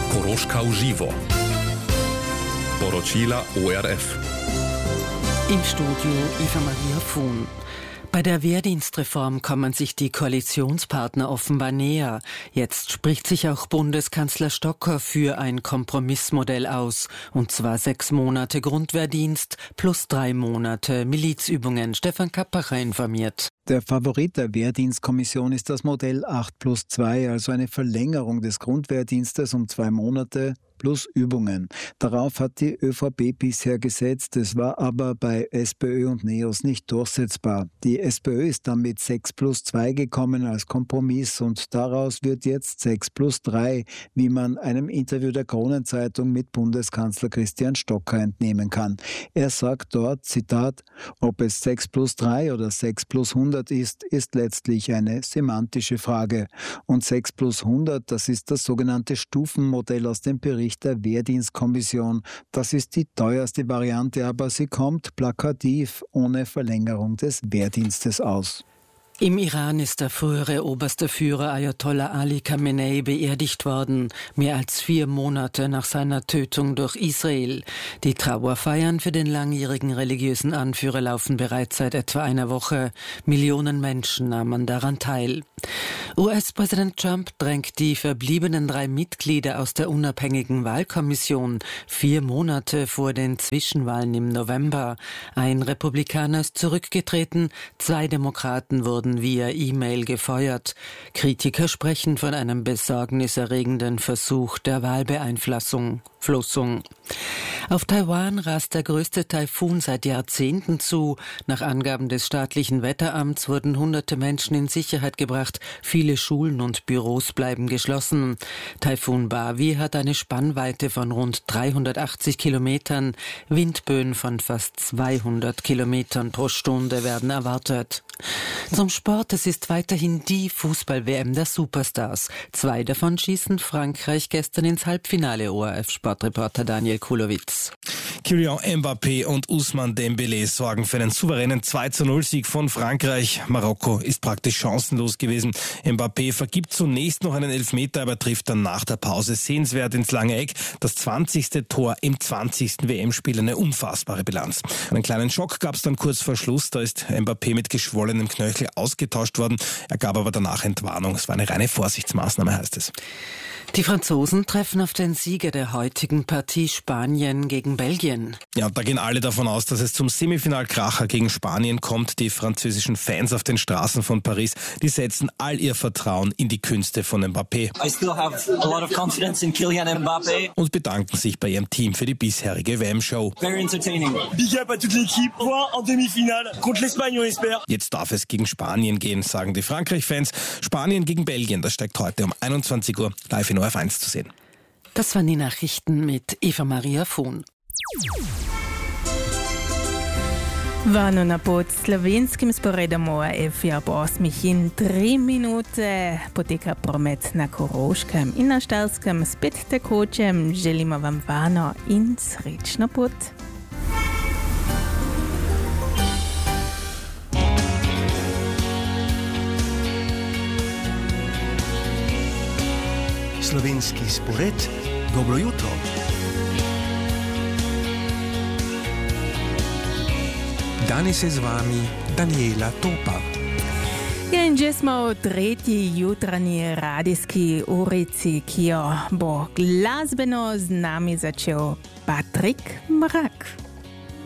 Koroška v živo. Poročila ORF. Im Studio Eva Maria Fuhn. Bei der Wehrdienstreform kommen sich die Koalitionspartner offenbar näher. Jetzt spricht sich auch Bundeskanzler Stocker für ein Kompromissmodell aus. Und zwar 6 Monate Grundwehrdienst plus 3 Monate Milizübungen. Stefan Kappacher informiert. Der Favorit der Wehrdienstkommission ist das Modell 8+2, also eine Verlängerung des Grundwehrdienstes um 2 Monate plus Übungen. Darauf hat die ÖVP bisher gesetzt. Es war aber bei SPÖ und NEOS nicht durchsetzbar. Die SPÖ ist dann mit 6+2 gekommen als Kompromiss und daraus wird jetzt 6+3, wie man einem Interview der Kronenzeitung mit Bundeskanzler Christian Stocker entnehmen kann. Er sagt dort, Zitat, ob es 6+3 oder 6+100 ist letztlich eine semantische Frage. Und 6+100, das ist das sogenannte Stufenmodell aus dem Bericht der Wehrdienstkommission. Das ist die teuerste Variante, aber sie kommt plakativ ohne Verlängerung des Wehrdienstes aus. Im Iran ist der frühere oberste Führer Ayatollah Ali Khamenei beerdigt worden, mehr als 4 Monate nach seiner Tötung durch Israel. Die Trauerfeiern für den langjährigen religiösen Anführer laufen bereits seit etwa einer Woche. Millionen Menschen nahmen daran teil. US-Präsident Trump drängt die verbliebenen 3 Mitglieder aus der unabhängigen Wahlkommission 4 Monate vor den Zwischenwahlen im November. Ein Republikaner ist zurückgetreten, 2 Demokraten wurden via E-Mail gefeuert. Kritiker sprechen von einem besorgniserregenden Versuch der Wahlbeeinflussung. Auf Taiwan rast der größte Taifun seit Jahrzehnten zu. Nach Angaben des staatlichen Wetteramts wurden hunderte Menschen in Sicherheit gebracht. Viele Schulen und Büros bleiben geschlossen. Taifun Bavi hat eine Spannweite von rund 380 Kilometern. Windböen von fast 200 Kilometern pro Stunde werden erwartet. Zum Sport, es ist weiterhin die Fußball-WM der Superstars. 2 davon schießen Frankreich gestern ins Halbfinale. ORF-Sportreporter Daniel Kulowitz. Kylian Mbappé und Ousmane Dembélé sorgen für einen souveränen 2:0-Sieg von Frankreich. Marokko ist praktisch chancenlos gewesen. Mbappé vergibt zunächst noch einen Elfmeter, aber trifft dann nach der Pause sehenswert ins lange Eck. Das 20. Tor im 20. WM-Spiel, eine unfassbare Bilanz. Einen kleinen Schock gab es dann kurz vor Schluss. Da ist Mbappé mit geschwollenem Knöchel ausgetauscht worden. Er gab aber danach Entwarnung. Es war eine reine Vorsichtsmaßnahme, heißt es. Die Franzosen treffen auf den Sieger der heutigen Partie Spanien gegen Belgien. Ja, da gehen alle davon aus, dass es zum Semifinalkracher gegen Spanien kommt. Die französischen Fans auf den Straßen von Paris, die setzen all ihr Vertrauen in die Künste von Mbappé. I still have a lot of confidence in Kylian Mbappé. Und bedanken sich bei ihrem Team für die bisherige WM-Show. Very entertaining. Big up à toute l'équipe. Point en demi-finale contre l'Espagne, on espère. Jetzt darf es gegen Spanien gehen, sagen die Frankreich-Fans. Spanien gegen Belgien, das steigt heute um 21 Uhr live in ORF1 zu sehen. Das waren die Nachrichten mit Eva Maria Fuhn. Vano na pod slovenskim sporedom ORF je ob 8 in 3 minute. Poteka promet na Koroškem in na Štajerskem spet tekoče. Želimo vam varno in srečno pot. Slovenski spored, dobro jutro. Danes je z vami Daniela Topa. In že smo v 3. jutranji radijski urici, ki jo bo glasbeno z nami začel Patrik Mrak.